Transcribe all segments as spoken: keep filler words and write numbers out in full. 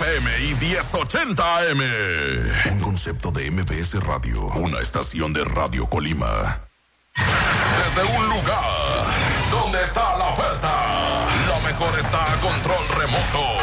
F M y diez ochenta A M. Un concepto de M B S Radio, una estación de Radio Colima. Desde un lugar donde está la oferta, lo mejor está a control remoto.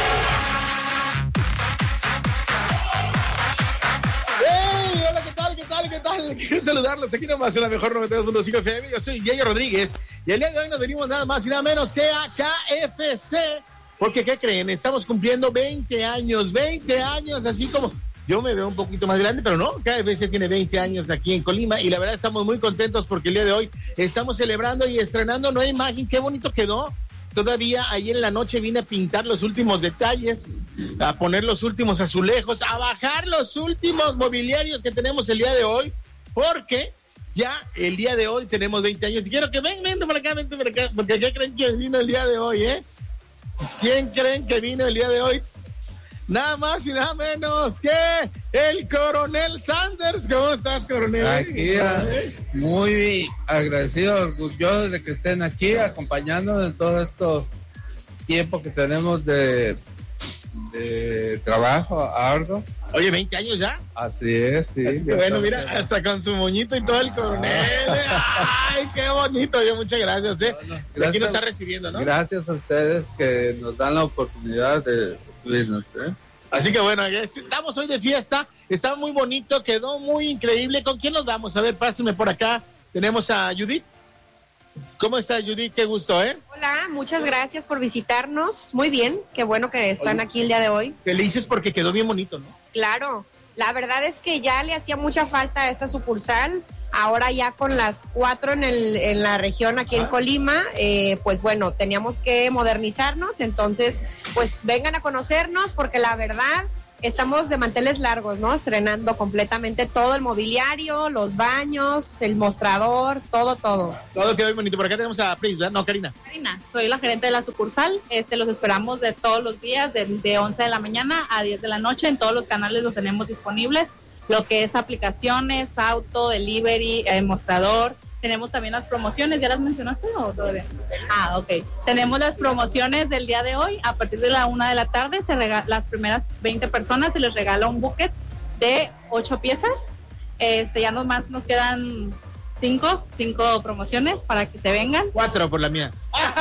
¡Hey! Hola, ¿qué tal? ¿Qué tal? ¿Qué tal? Quiero saludarlos aquí nomás en la mejor noventa y dos punto cinco F M. Yo soy Yayo Rodríguez y el día de hoy nos venimos nada más y nada menos que a K F C. Porque, ¿qué creen? Estamos cumpliendo veinte años, veinte años, así como... Yo me veo un poquito más grande, pero no, K F C tiene veinte años aquí en Colima y la verdad estamos muy contentos porque el día de hoy estamos celebrando y estrenando nueva imagen. Qué bonito quedó. Todavía ayer en la noche vine a pintar los últimos detalles, a poner los últimos azulejos, a bajar los últimos mobiliarios que tenemos el día de hoy, porque ya el día de hoy tenemos veinte años. Y quiero que ven, ven para acá, ven para acá, porque ¿qué creen que vino el día de hoy, eh? ¿Quién creen que vino el día de hoy? Nada más y nada menos que el Coronel Sanders. ¿Cómo estás, Coronel? Aquí, ¿eh? Muy agradecido, orgulloso de que estén aquí acompañándonos en todo este tiempo que tenemos de, de trabajo arduo. Oye, veinte años ya. Así es, sí. Así que bueno, mira, hasta con su moñito y todo el Coronel. Ay, qué bonito. Yo, muchas gracias, ¿eh? Bueno, gracias, aquí nos está recibiendo, ¿no? Gracias a ustedes que nos dan la oportunidad de subirnos, ¿eh? Así que bueno, estamos hoy de fiesta. Está muy bonito, quedó muy increíble. ¿Con quién nos vamos? A ver, pásenme por acá. Tenemos a Judith. ¿Cómo está, Judith? Qué gusto, ¿eh? Hola, muchas gracias por visitarnos. Muy bien, qué bueno que están Oye, aquí el día de hoy. Felices porque quedó bien bonito, ¿no? Claro, la verdad es que ya le hacía mucha falta a esta sucursal. Ahora ya con las cuatro en, el, en la región aquí en Colima, eh, pues bueno, teníamos que modernizarnos. Entonces, pues vengan a conocernos porque la verdad... Estamos de manteles largos, ¿no? Estrenando completamente todo el mobiliario, los baños, el mostrador, todo, todo. Todo quedó muy bonito. Por acá tenemos a Pris, ¿verdad? No, Karina. Karina, soy la gerente de la sucursal. Este, los esperamos de todos los días, de, de once de la mañana a diez de la noche. En todos los canales los tenemos disponibles. Lo que es aplicaciones, auto, delivery, eh, mostrador. Tenemos también las promociones, ¿ya las mencionaste o todavía? Ah, ok. Tenemos las promociones del día de hoy. A partir de la una de la tarde, se regala, las primeras veinte personas se les regala un bucket de ocho piezas. Este, ya nomás nos quedan cinco, cinco promociones para que se vengan. Cuatro por la mía.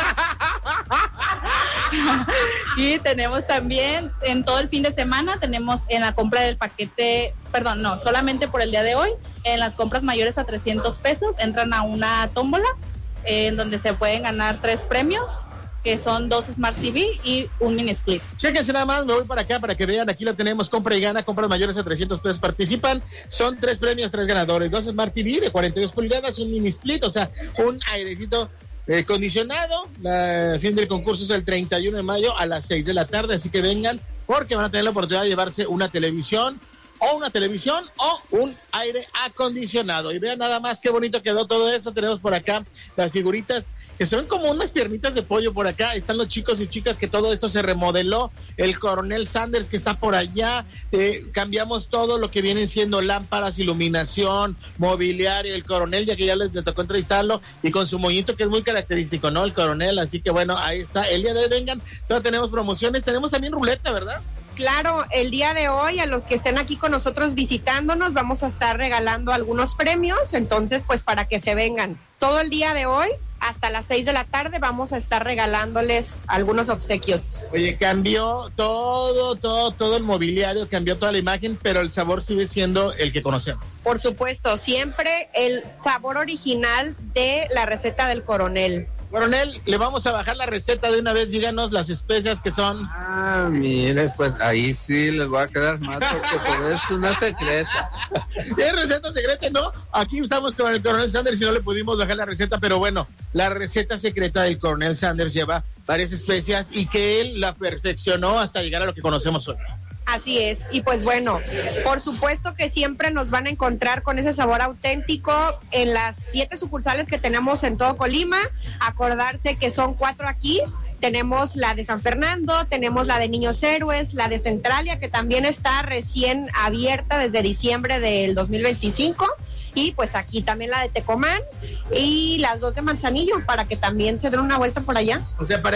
Y tenemos también en todo el fin de semana, tenemos en la compra del paquete, perdón, no, solamente por el día de hoy, en las compras mayores a trescientos pesos, entran a una tómbola eh, en donde se pueden ganar tres premios, que son dos Smart T V y un mini split. Chéquense nada más, me voy para acá para que vean, aquí la tenemos, compra y gana, compras mayores a trescientos pesos participan, son tres premios, tres ganadores, dos Smart T V de cuarenta y dos pulgadas, un mini split, o sea, un airecito Eh, condicionado. El fin del concurso es el treinta y uno de mayo a las seis de la tarde, así que vengan porque van a tener la oportunidad de llevarse una televisión o una televisión o un aire acondicionado. Y vean nada más qué bonito quedó todo eso. Tenemos por acá las figuritas que son como unas piernitas de pollo por acá. Están los chicos y chicas que todo esto se remodeló. El Coronel Sanders que está por allá. Eh, cambiamos todo lo que vienen siendo lámparas, iluminación, mobiliario. El Coronel, ya que ya les, les tocó entrevistarlo, y con su moñito que es muy característico, ¿no? El Coronel. Así que bueno, ahí está. El día de hoy vengan. Todavía tenemos promociones. Tenemos también ruleta, ¿verdad? Claro, el día de hoy a los que estén aquí con nosotros visitándonos vamos a estar regalando algunos premios, entonces pues para que se vengan. Todo el día de hoy hasta las seis de la tarde vamos a estar regalándoles algunos obsequios. Oye, cambió todo, todo, todo el mobiliario, cambió toda la imagen, pero el sabor sigue siendo el que conocemos. Por supuesto, siempre el sabor original de la receta del Coronel. Coronel, le vamos a bajar la receta de una vez, díganos las especias que son. Ah, mire, pues ahí sí les voy a quedar mal porque todo es una secreta. ¿Es receta secreta? No, aquí estamos con el Coronel Sanders y no le pudimos bajar la receta, pero bueno, la receta secreta del Coronel Sanders lleva varias especias y que él la perfeccionó hasta llegar a lo que conocemos hoy. Así es, y pues bueno, por supuesto que siempre nos van a encontrar con ese sabor auténtico en las siete sucursales que tenemos en todo Colima. Acordarse que son cuatro aquí. Tenemos la de San Fernando, tenemos la de Niños Héroes, la de Centralia, que también está recién abierta desde diciembre del dos mil veinticinco, y pues aquí también la de Tecomán y las dos de Manzanillo, para que también se den una vuelta por allá. O sea, para que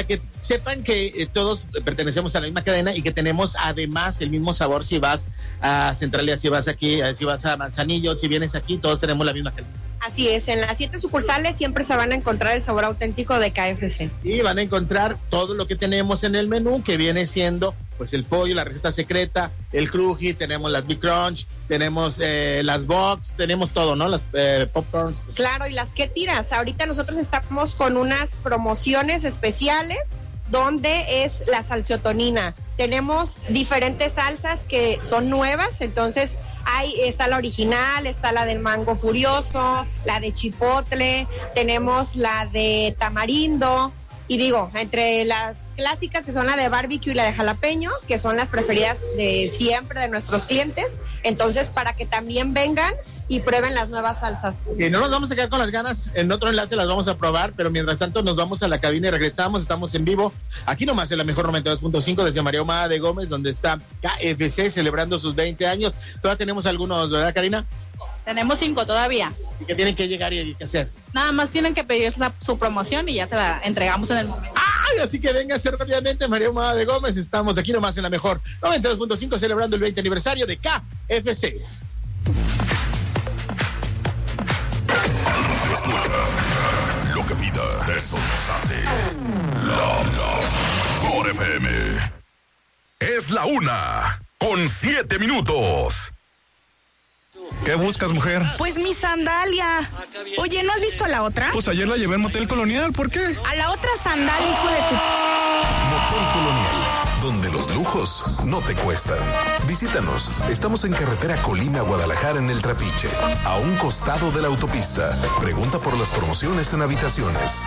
sepan que eh, todos pertenecemos a la misma cadena y que tenemos además el mismo sabor si vas a Centralia, si vas aquí, si vas a Manzanillo, si vienes aquí, todos tenemos la misma calidad. Así es, en las siete sucursales siempre se van a encontrar el sabor auténtico de K F C. Y van a encontrar todo lo que tenemos en el menú, que viene siendo pues el pollo, la receta secreta, el cruji, tenemos las Big Crunch, tenemos eh, las box, tenemos todo, ¿no? Las eh, popcorns. Claro, y las que tiras. Ahorita nosotros estamos con unas promociones especiales donde es la salsiotonina. Tenemos diferentes salsas que son nuevas, entonces hay, está la original, está la del mango furioso, la de chipotle, tenemos la de tamarindo, y digo, entre las clásicas que son la de barbecue y la de jalapeño, que son las preferidas de siempre de nuestros clientes, entonces para que también vengan y prueben las nuevas salsas. Y no nos vamos a quedar con las ganas, en otro enlace las vamos a probar, pero mientras tanto nos vamos a la cabina y regresamos, estamos en vivo, aquí nomás en la mejor noventa y dos punto cinco desde María Ahumada de Gómez, donde está K F C celebrando sus veinte años. Todavía tenemos algunos, ¿verdad, Karina? Tenemos cinco todavía. Y que tienen que llegar y qué hacer. Nada más tienen que pedir la, su promoción y ya se la entregamos en el momento. ¡Ay! Así que venga a hacer rápidamente, María Ahumada de Gómez. Estamos aquí nomás en la mejor noventa y dos punto cinco celebrando el veinte aniversario de K F C. Lo que pida, eso nos hace. La, la, por F M. Es la una, con siete minutos. ¿Qué buscas, mujer? Pues mi sandalia. Oye, ¿no has visto a la otra? Pues ayer la llevé al Motel Colonial, ¿por qué? A la otra sandalia, hijo de tu... Motel Colonial, donde los lujos no te cuestan. Visítanos, estamos en carretera Colima-Guadalajara en el Trapiche, a un costado de la autopista. Pregunta por las promociones en habitaciones.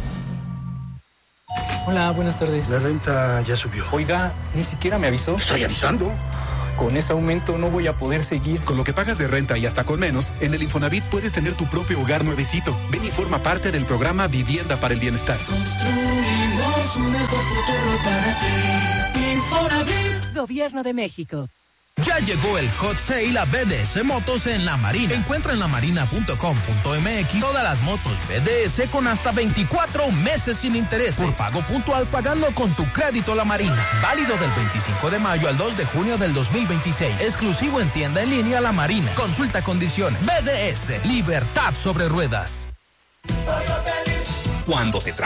Hola, buenas tardes. La renta ya subió. Oiga, ni siquiera me avisó. Estoy avisando. Con ese aumento no voy a poder seguir. Con lo que pagas de renta y hasta con menos, en el Infonavit puedes tener tu propio hogar nuevecito. Ven y forma parte del programa Vivienda para el Bienestar. Construimos un mejor futuro para ti. Infonavit. Gobierno de México. Ya llegó el Hot Sale a B D S Motos en La Marina. Encuentra en lamarina punto com punto m x todas las motos B D S con hasta veinticuatro meses sin intereses. Por pago puntual pagando con tu crédito La Marina. Válido del veinticinco de mayo al dos de junio del dos mil veintiséis. Exclusivo en tienda en línea La Marina. Consulta condiciones. B D S, libertad sobre ruedas. Cuando se trata